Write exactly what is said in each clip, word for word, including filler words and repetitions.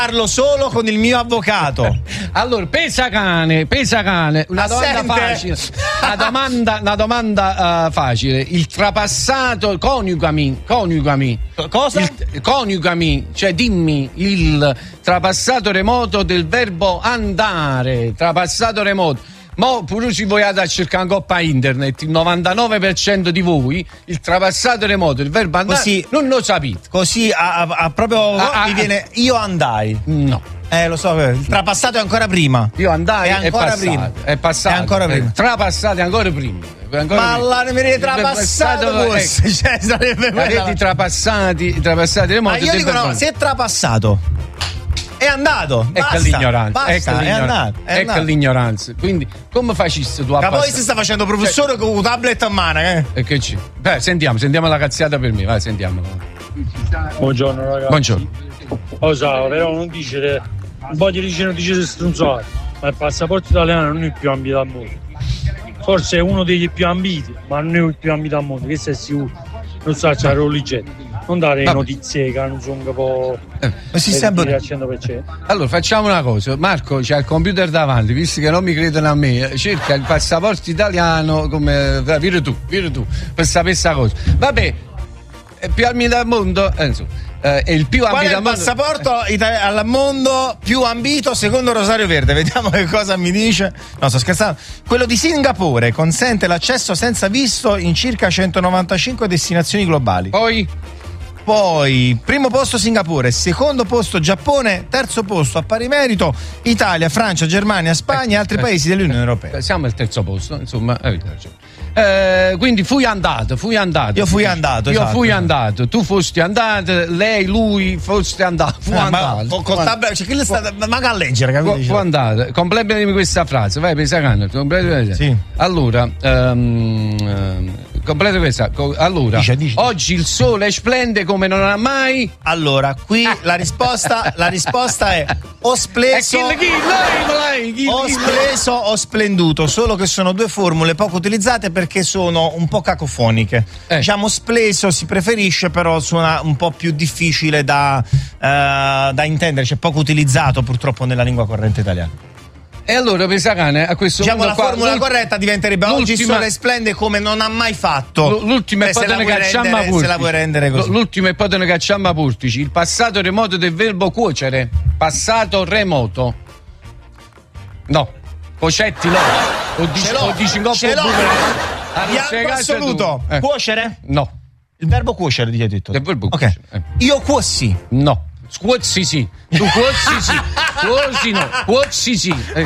parlo solo con il mio avvocato. Allora, pesa cane, pesa cane, una domanda Assente. facile. Una domanda, una domanda uh, facile. Il trapassato, coniugami, coniugami. Cosa? Il, coniugami, cioè dimmi il trapassato remoto del verbo andare, trapassato remoto. Mo pure ci voi a cercare in coppa internet, il novantanove per cento di voi il trapassato remoto, il verbo andare Così, non lo sapete. Così a, a, a proprio Ah, mi ah, viene io andai. No. Eh, lo so, il trapassato è ancora prima. Io andai è è ancora passato, prima. è passato, È ancora prima. È trapassato è ancora prima. È ancora Ma prima. la ne venire trapassato forse, ecco. cioè sarebbe Avete quella. i trapassati, i trapassati remoti. Ma io dico no, se è trapassato è andato. Ecco Basta, l'ignoranza, basta, ecco, è l'ignoranza, andato, è ecco andato. l'ignoranza. Quindi come facessi tu a Ma poi passare? si sta facendo professore con un tablet a mano, eh? E che ci? Beh, sentiamo, sentiamo la cazziata per me, vai, sentiamola. Buongiorno ragazzi. Buongiorno. Lo so, però non dice un po' di dice non dice stronzate, ma il passaporto italiano non è il più ambito al mondo. Forse è uno degli più ambiti, ma non è il più ambito al mondo, questo è sicuro. Non so, c'è l'origine. Non dare Vabbè. notizie che non sono un po'. Eh, Ma si sembra- al cento per cento. Allora facciamo una cosa, Marco c'ha il computer davanti, visto che non mi credono a me, cerca il passaporto italiano come vire tu, vire tu, per sapere questa cosa. Vabbè, è più ambito al mondo, eh, insomma, eh, è il più Qual è ambito il al mondo. passaporto ita- al mondo più ambito secondo Rosario Verde? Vediamo che cosa mi dice. No, sto scherzando. Quello di Singapore consente l'accesso senza visto in circa centonovantacinque destinazioni globali. Poi Poi, primo posto Singapore, secondo posto Giappone, terzo posto a pari merito Italia, Francia, Germania, Spagna e altri eh, paesi dell'Unione Europea. eh, siamo al terzo posto, insomma, avete ragione. Eh, quindi fui andato, fui andato. Io fui andato, Io esatto. fui andato, tu fosti andato, lei, lui foste andato, fu Ah, ma andato. con- fu col tablet- cioè, chi le sta- ma manca a leggere, Fu, capito? fu andato, completamente questa frase, vai Pesacano, completamente. Sì. Allora, ehm, ehm, completa questa. co- Allora, Dice, dice. oggi il sole splende come non ha mai. Allora, qui la risposta, la risposta è o E spleso, chi, chi, lei, lei, chi, o chi- spleso o splenduto, solo che sono due formule poco utilizzate perché sono un po' cacofoniche. Eh. Diciamo spleso si preferisce, però suona un po' più difficile da, eh, da intendere, cioè poco utilizzato purtroppo nella lingua corrente italiana. E allora Pesacane a questo Diciamo punto la qua, formula l'ult- corretta diventerebbe oggi il l'ultima- sole splende come non ha mai fatto. L- L'ultima è Beh, se poi la te ne vuoi cacciamo a rendere- portici. se la vuoi rendere così. L- L'ultima è poi te ne cacciamo a portici. Il passato remoto del verbo cuocere. Passato remoto. No. Cocetti no. O dici, Ce l'ho, o dici in coppa ce l'ho. oppure- Ah, non Bianco sei cazzo assoluto. tu. Eh. Cuocere? No. Il verbo cuocere, ti hai detto. Il verbo Ok. cuocere, eh. Io cuossi. No. Scuozzi sì. Tu cuozzi sì. Cuozi no. Cuozzi sì. Eh.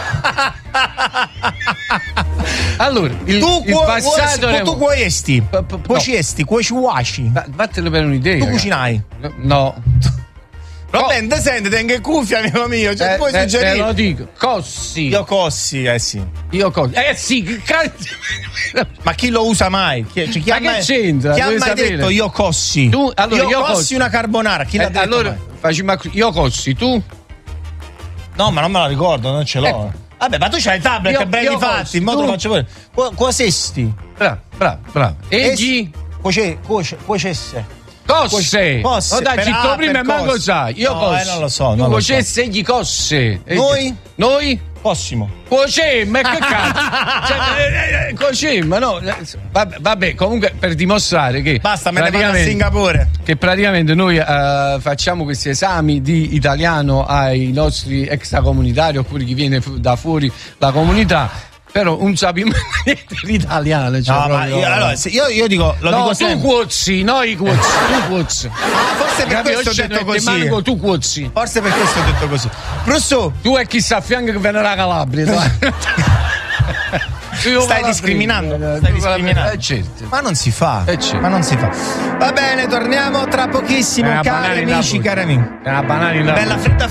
Allora, il, Tu, il cuo- passato cuosi- remoto. tu cuoiesti. Pa- pa- no. Cuociesti, cuociuasci. Va- Vattene per un'idea. Tu raga. cucinai. No. Va bene, te senti, tengo in cuffia, amico mio. Cioè, Eh, puoi eh, suggerire. te lo dico. Cossi. Io cossi, eh sì. Io cossi. Eh sì, che cazzo. Ma chi lo usa mai? Chi, cioè, chi Ma ha che mai, c'entra? Chi ha Devi mai sapere. detto io cossi? Tu, allora, io, io cossi cossi. una carbonara. Chi l'ha Eh, detto allora, mai? facciamo io cossi, tu? No, ma non me la ricordo, non ce l'ho. Ecco. Vabbè, ma tu c'hai il tablet, Io- belli io fatti, cossi, in modo tu? lo faccio pure. Cu- Cuosesti. Bravo, bravo, bravo. Egli? Cuoce, cuoce, cuocesse. Cosse. Cosse, Oh, dai, per- citto ah, prima e per manco cosse. sai. Io No, cossi. eh, non lo so, Tu non lo so. cuocesse, egli cosse. Egli- Noi? Noi? Fossimo. Cuocemmo, e che cazzo? Cioè, eh, eh, cuocemmo, no? Vabbè, vabbè, comunque per dimostrare che Basta, me ne vado a praticamente- Singapore. che praticamente noi eh, facciamo questi esami di italiano ai nostri extracomunitari oppure chi viene fu- da fuori la comunità, però non sappiamo niente di italiano. Cioè No, ma proprio- io, allora, se- io, io dico, lo no, dico tu sempre. cuozzi, noi cuozzi, tu cuozzi. Ah, forse per Capito? questo ho Cioè, detto te così. manco, tu cuozzi. Forse per questo ho detto così. Russo, Tu è chi sta a fianco che viene da Calabria. dai. Io stai vado a discriminando. prendere, Stai tu vado a discriminando. prendere. Eh, certo. Ma non si fa. Eh, certo. Ma non si fa. Va bene, torniamo tra pochissimo, È una cari banana in amici, Napoli. cari amici. È una banana in Napoli. Bella fredda